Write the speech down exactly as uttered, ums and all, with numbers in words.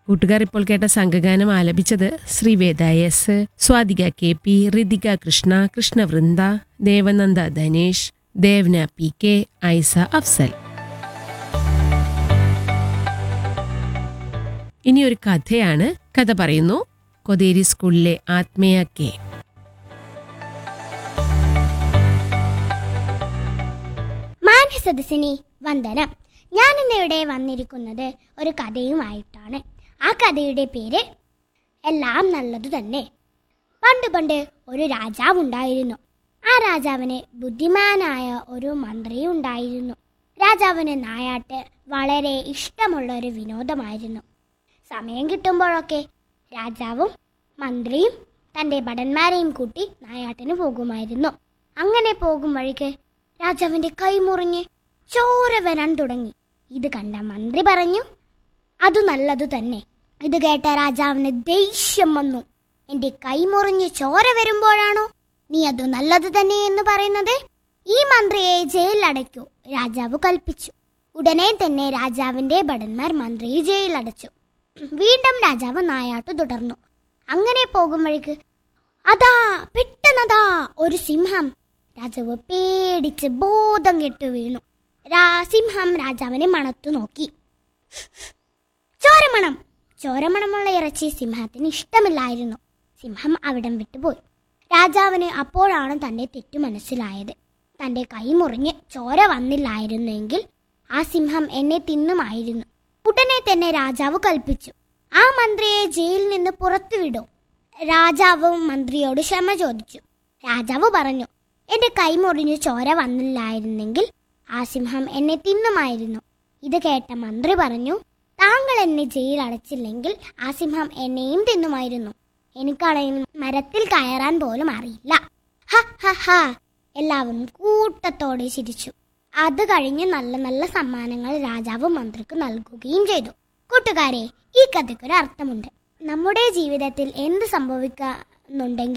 കൂട്ടുകാർ ഇപ്പോൾ കേട്ട സംഘഗാനം ആലപിച്ചത് Sreeveda S, Swathika K P, Ritika Krishna, കൃഷ്ണവൃന്ദ, Devananda Dhanesh, Devana P K, ഐസ അഫ്സൽ. ഇനിയൊരു കഥയാണ്. കഥ പറയുന്നു കൊതേരി സ്കൂളിലെ ആത്മീയ കെ. മാന്യസദസ്സിനെ വന്ദനം. ഞാൻ ഇന്നിവിടെ വന്നിരിക്കുന്നത് ഒരു കഥയുമായിട്ടാണ്. ആ കഥയുടെ പേര് എല്ലാം നല്ലതു തന്നെ. പണ്ട് പണ്ട് ഒരു രാജാവുണ്ടായിരുന്നു. ആ രാജാവിന് ബുദ്ധിമാനായ ഒരു മന്ത്രി ഉണ്ടായിരുന്നു. രാജാവിന് നായാട്ട് വളരെ ഇഷ്ടമുള്ള ഒരു വിനോദമായിരുന്നു. സമയം കിട്ടുമ്പോഴൊക്കെ രാജാവും മന്ത്രിയും തൻ്റെ ഭടന്മാരെയും കൂട്ടി നായാട്ടിന് പോകുമായിരുന്നു. അങ്ങനെ പോകും വഴിക്ക് രാജാവിൻ്റെ കൈ മുറിഞ്ഞ് ചോര വരാൻ തുടങ്ങി. ഇത് കണ്ട മന്ത്രി പറഞ്ഞു, അതു നല്ലതു തന്നെ. ഇത് കേട്ട രാജാവിന് ദേഷ്യം വന്നു. എൻ്റെ കൈ മുറിഞ്ഞ് ചോര വരുമ്പോഴാണോ നീ അത് നല്ലത് തന്നെ എന്ന് പറയുന്നത്? ഈ മന്ത്രിയെ ജയിലിലടയ്ക്കൂ, രാജാവ് കൽപ്പിച്ചു. ഉടനെ തന്നെ രാജാവിൻ്റെ ഭടന്മാർ മന്ത്രിയെ ജയിലടച്ചു. വീണ്ടും രാജാവ് നായാട്ട് തുടർന്നു. അങ്ങനെ പോകും വഴിക്ക് അതാ പെട്ടെന്നതാ ഒരു സിംഹം. രാജാവ് പേടിച്ച് ബോധം കെട്ടു വീണു. സിംഹം രാജാവിനെ മണത്തു നോക്കി. ചോരമണം. ചോരമണമുള്ള ഇറച്ചി സിംഹത്തിന് ഇഷ്ടമില്ലായിരുന്നു. സിംഹം അവിടം വിട്ടുപോയി. രാജാവിന് അപ്പോഴാണ് തൻ്റെ തെറ്റു മനസ്സിലായത്. തൻ്റെ കൈ മുറിഞ്ഞ് ചോര വന്നില്ലായിരുന്നെങ്കിൽ ആ സിംഹം എന്നെ തിന്നുമായിരുന്നു. ഉടനെ തന്നെ രാജാവ് കൽപ്പിച്ചു, ആ മന്ത്രിയെ ജയിലിൽ നിന്ന് പുറത്തുവിടൂ. രാജാവ് മന്ത്രിയോട് ക്ഷമ ചോദിച്ചു. രാജാവ് പറഞ്ഞു, എൻ്റെ കൈ മുറിഞ്ഞ് ചോര വന്നില്ലായിരുന്നെങ്കിൽ ആ സിംഹം എന്നെ തിന്നുമായിരുന്നു. ഇത് കേട്ട മന്ത്രി പറഞ്ഞു, താങ്കൾ എന്നെ ജയിൽ അടച്ചില്ലെങ്കിൽ ആ സിംഹം എന്നെയും തിന്നുമായിരുന്നു. എനിക്കാണെങ്കിൽ മരത്തിൽ കയറാൻ പോലും അറിയില്ല. ഹ ഹ ഹ. എല്ലാവരും കൂട്ടത്തോടെ ചിരിച്ചു. അത് കഴിഞ്ഞ് നല്ല നല്ല സമ്മാനങ്ങൾ രാജാവ് മന്ത്രിക്ക് നൽകുകയും ചെയ്തു. കൂട്ടുകാരെ, ഈ കഥയ്ക്കൊരു അർത്ഥമുണ്ട്. നമ്മുടെ ജീവിതത്തിൽ എന്ത് സംഭവിക്കുന്നുണ്ടെങ്കിൽ